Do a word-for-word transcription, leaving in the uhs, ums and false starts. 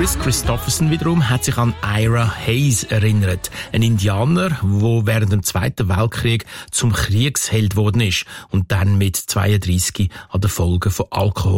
Chris Christopherson wiederum hat sich an Ira Hayes erinnert. Ein Indianer, der während dem Zweiten Weltkrieg zum Kriegsheld geworden ist und dann mit zweiunddreissig an den Folgen von Alkohol